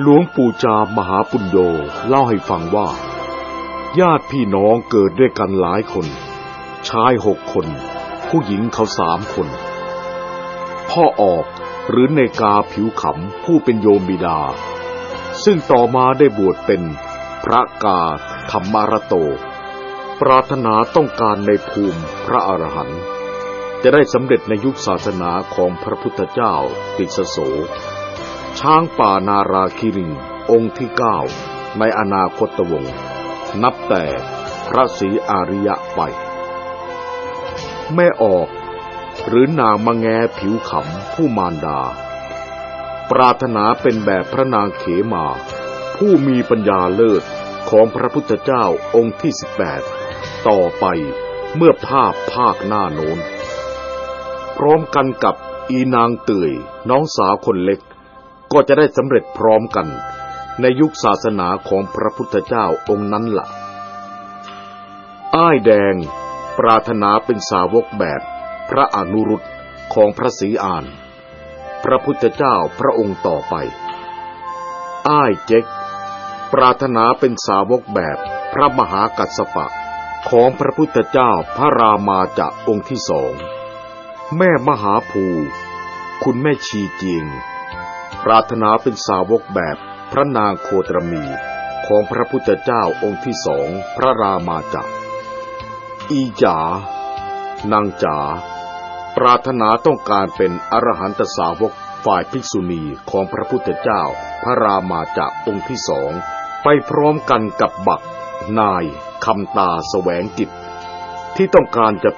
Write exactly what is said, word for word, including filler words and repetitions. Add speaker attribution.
Speaker 1: หลวงปู่จามหาปุญโญเล่าให้ฟังว่าญาติพี่น้องเกิดด้วยกันหลายคนชายหกคนผู้หญิงเขาสามคนพ่อออกหรือเนกาผิวขำผู้เป็นโยมบิดาซึ่งต่อมาได้บวชเป็นพระกาธรรมารโตปรารถนาต้องการในภูมิพระอรหันต์จะได้สำเร็จในยุคศาสนาของพระพุทธเจ้าติสโสช้างป่านาราคิริงองค์ที่เก้าในอนาคตวงศ์นับแต่พระศรีอาริยะไปแม่ออกหรือนางมะแงผิวขำผู้มารดาปรารถนาเป็นแบบพระนางเขมาผู้มีปัญญาเลิศของพระพุทธเจ้าองค์ที่สิบแปดต่อไปเมื่อภาพภาคหน้าโน้นพร้อมกันกับอีนางเตื่อยน้องสาวคนเล็กก็จะได้สำเร็จพร้อมกันในยุคศาสนาของพระพุทธเจ้าองค์นั้นละ่ะอ้ายแดงปรารถนาเป็นสาวกแบบพระอนุรุตของพระศรีอานพระพุทธเจ้าพระองค์ต่อไปอ้ายเจ๊กปรารถนาเป็นสาวกแบบพระมหากัสสปะของพระพุทธเจ้าพระรามาจะองค์ที่สองแม่มหาภูคุณแม่ชีเจียงปรารถนาเป็นสาวกแบบพระนางโคตรมีของพระพุทธเจ้าองค์ที่สองพระรามาจะอีจ๋านางจ๋าปรารถนาต้องการเป็นอรหันตสาวกฝ่ายภิกษุณีของพระพุทธเจ้าพระรามาจะองค์ที่สองไปพร้อมกันกับบักนายคำตาแสวงกิจที่ต้องการจะ